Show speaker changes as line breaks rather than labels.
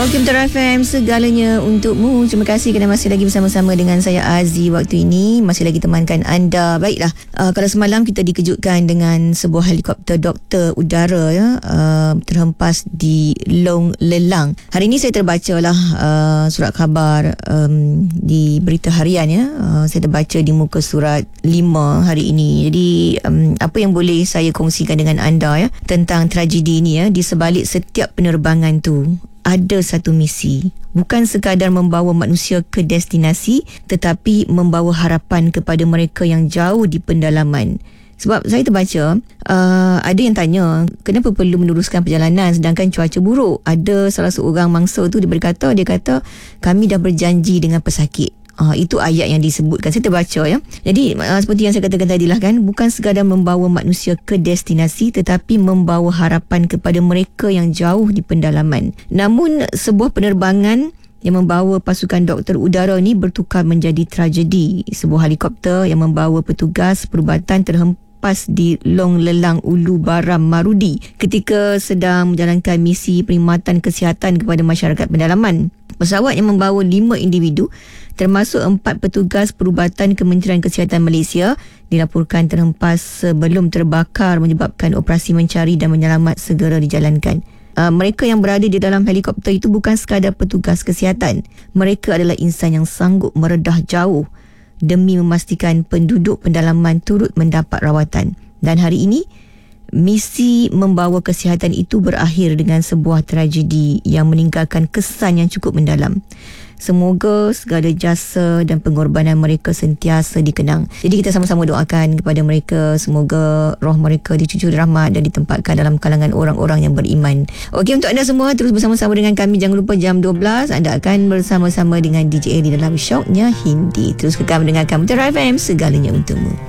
Okey, Mutara FM, segalanya untukmu. Terima kasih kerana masih lagi bersama-sama dengan saya Aziz waktu ini. Masih lagi temankan anda. Baiklah, kalau semalam kita dikejutkan dengan sebuah helikopter doktor udara terhempas di Long Lelang. Hari ini saya terbacalah surat khabar di berita harian saya terbaca di muka surat 5 hari ini. Jadi apa yang boleh saya kongsikan dengan anda tentang tragedi ini di sebalik setiap penerbangan tu ada satu misi, bukan sekadar membawa manusia ke destinasi, tetapi membawa harapan kepada mereka yang jauh di pendalaman. Sebab saya terbaca ada yang tanya kenapa perlu meneruskan perjalanan sedangkan cuaca buruk. Ada salah seorang mangsa tu dia kata kami dah berjanji dengan pesakit. Itu ayat yang disebutkan. Saya terbaca Jadi seperti yang saya katakan tadi lah kan, bukan sekadar membawa manusia ke destinasi tetapi membawa harapan kepada mereka yang jauh di pendalaman. Namun sebuah penerbangan yang membawa pasukan doktor udara ni bertukar menjadi tragedi. Sebuah helikopter yang membawa petugas perubatan terhempas di Long Lelang Ulu Baram Marudi ketika sedang menjalankan misi perkhidmatan kesihatan kepada masyarakat pendalaman. Pesawat yang membawa 5 individu termasuk 4 petugas perubatan Kementerian Kesihatan Malaysia dilaporkan terhempas sebelum terbakar menyebabkan operasi mencari dan menyelamat segera dijalankan. Mereka yang berada di dalam helikopter itu bukan sekadar petugas kesihatan. Mereka adalah insan yang sanggup meredah jauh demi memastikan penduduk pendalaman turut mendapat rawatan. Dan hari ini, misi membawa kesihatan itu berakhir dengan sebuah tragedi yang meninggalkan kesan yang cukup mendalam. Semoga segala jasa dan pengorbanan mereka sentiasa dikenang. Jadi kita sama-sama doakan kepada mereka, semoga roh mereka dicucur rahmat dan ditempatkan dalam kalangan orang-orang yang beriman. Okey, untuk anda semua terus bersama-sama dengan kami. Jangan lupa jam 12 anda akan bersama-sama dengan DJ di dalam Shocknya Hindi. Terus kekal mendengarkan Mutara FM, segalanya untukmu.